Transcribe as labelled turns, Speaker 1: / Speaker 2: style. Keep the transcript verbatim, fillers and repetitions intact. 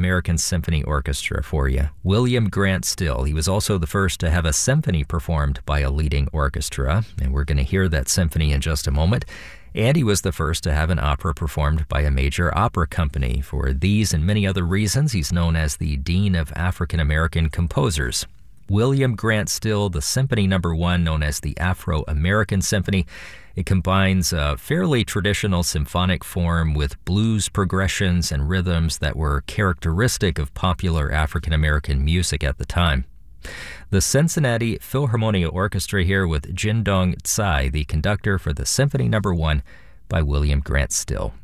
Speaker 1: Afro-American Symphony Orchestra for you. William Grant Still. He was also the first to have a symphony performed by a leading orchestra, and we're going to hear that symphony in just a moment. And he was the first to have an opera performed by a major opera company. For these and many other reasons, he's known as the Dean of African-American Composers. William Grant Still, the Symphony Number One, known as the Afro-American Symphony. It combines a fairly traditional symphonic form with blues progressions and rhythms that were characteristic of popular African-American music at the time. The Cincinnati Philharmonia Orchestra here with Jin Dong Tsai, the conductor for the Symphony Number One by William Grant Still.